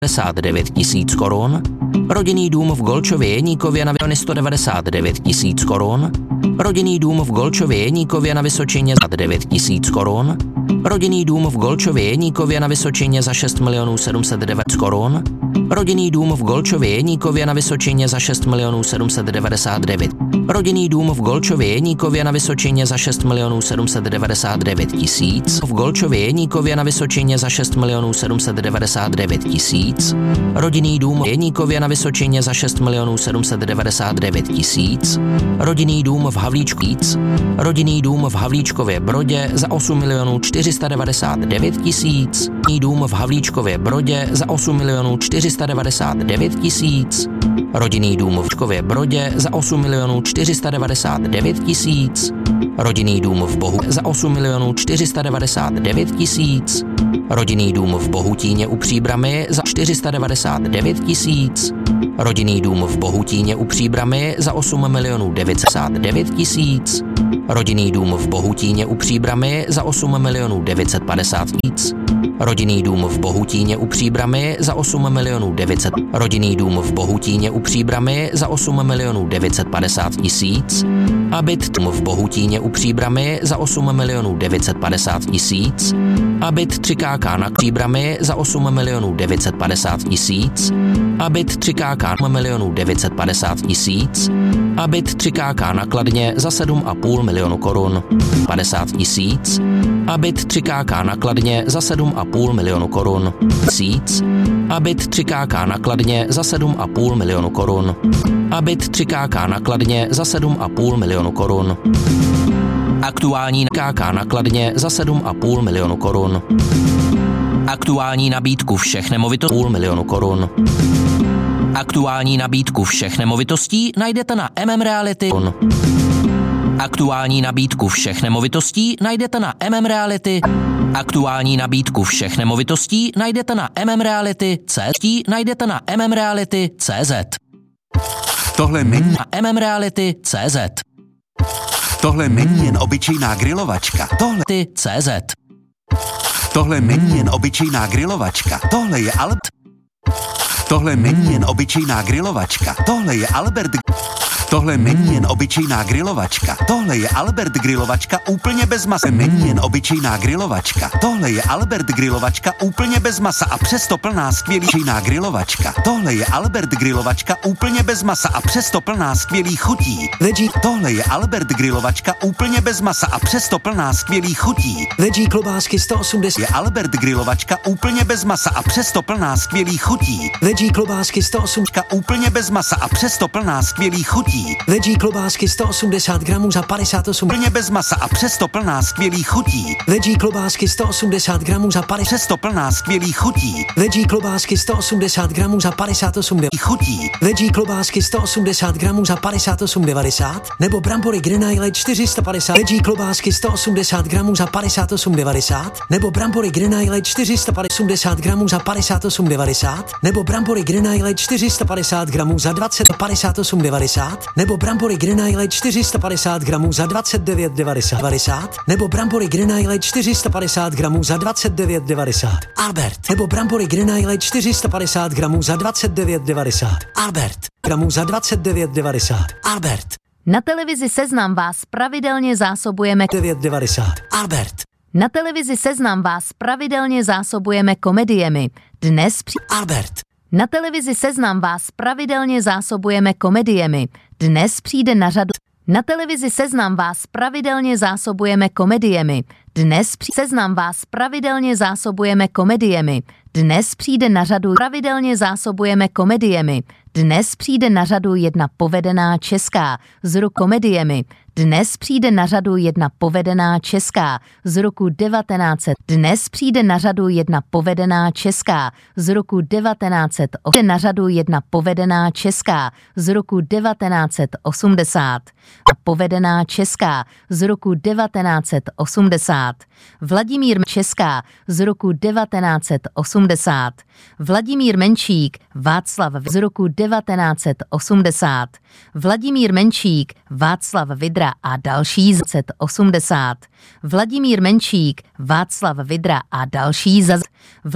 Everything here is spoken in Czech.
59 000 korun, rodinný dům v Golčově Jeníkově na 199 000 korun, rodinný dům v Golčově Jeníkově na Vysočině za 9 000 korun, rodinný dům v Golčově Jeníkově na Vysočině za 6 709 korun, rodinný dům v Golčově Jeníkově na Vysočině za 6 799, rodinný dům v Golčově Jeníkově na Vysočině za 6 799 000, v Golčově Jeníkově na Vysočině za 6 799 000, rodinný dům v Jeníkově na Vysočině za 6 799 000, rodinný dům v Havlíčku, rodinný dům v Havlíčkově Brodě za 8 499 000, rodinný dům v Havlíčkově Brodě za 8 499 000, rodinný dům v Havlíčkově Brodě za 8 499 000, rodinný dům v Bohu za 8 499 000, rodinný dům v Bohutíně u Příbramy za 499 000, rodinný dům v Bohutíně u Příbramy za 8 999 000, rodinný dům v Bohutíně u Příbramy za 8 950 000, rodinný dům v Bohutíně u Příbramy za 8 900, rodinný dům v Bohutíně u Příbramy za 8 950 000 a byt v Bohutíně u Příbramy za 8 950 000 a byt 3KK na Příbramy za 8 950 000 a byt 3KK 950 000 a byt 3KK na Kladně za 7,5 milionu korun 50 000 a byt 3KK na Kladně za 7,5 milionu korun 1000 a byt 3KK na Kladně za 7,5 milionu korun a byt 3KK na Kladně za 7,5 milionu korun. Aktuální KK na Kladně za 7,5 milionu korun. Aktuální nabídku všech nemovitostí 0,5 milionu korun. Aktuální nabídku všech nemovitostí najdete na Reality. Aktuální nabídku všech nemovitostí najdete na Reality. Aktuální nabídku všech nemovitostí najdete na Reality. Najdete na Reality.cz. Tohle není na Reality.cz. Tohle není jen obyčejná grilovačka. CZ. Tohle není jen obyčejná grilovačka. Tohle je Albert. Tohle není jen obyčejná grilovačka. Tohle je Albert. Tohle není jen obyčejná grilovačka. Tohle je Albert grilovačka úplně bez masa. Není jen obyčejná grilovačka. Tohle je Albert grilovačka úplně bez masa a přesto plná skvělá grilovačka. Tohle je Albert grilovačka úplně bez masa a přesto plná skvělých chutí. Tohle je Albert grilovačka úplně bez masa a přesto plná skvělých chutí. Veggie klobásky 180. Je Albert grilovačka úplně bez masa a přesto plná skvělých chutí. Veggie klobásky 108. Úplně bez masa a přesto plná skvělých chutí. Veggie klobásky 180 gramů za 58. Plně bez masa a přesto plná skvělých chutí. Veggie klobásky 180 gramů za 50. Přesto plná skvělých chutí. Veggie klobásky 180 gramů za 58. Chutí. Veggie klobásky 180 gramů za 58,90 nebo brambory Grenaille 450. Veggie klobásky 180 gramů za 58,90 nebo brambory Grenaille 480 gramů za 58,90 nebo brambory Grenaille 450 gramů za 20,58,90 nebo brambory Grenaille 450 gramů za 29,90 nebo brambory Grenaille 450 gramů za 29,90 Albert nebo brambory Grenaille 450 gramů za 29,90 Albert gramů za 29,90 Albert. Na televizi Seznam vás pravidelně zásobujeme 9,90 Albert. Na televizi Seznam vás pravidelně zásobujeme komediemi. Dnes Albert. Na televizi Seznam vás pravidelně zásobujeme komediemi. Dnes přijde na řadu. Na televizi Seznam vás pravidelně zásobujeme komediemi. Dnes Seznam vás pravidelně zásobujeme komediemi. Dnes přijde na řadu. Pravidelně zásobujeme komediemi. Dnes přijde na řadu jedna povedená česká z roku komediemi. Dnes přijde na řadu jedna povedená česká z roku 1900. Dnes přijde na řadu jedna povedená česká z roku 1900. Na řadu jedna povedená česká z roku 1980. A povedená česká z roku 1980. Vladimír Česká z roku 1980. Vladimír Menšík, Václav z roku 1980. Vladimír Menšík, Václav Vidra a další z 1980. Vladimír Menšík, Václav Vidra a další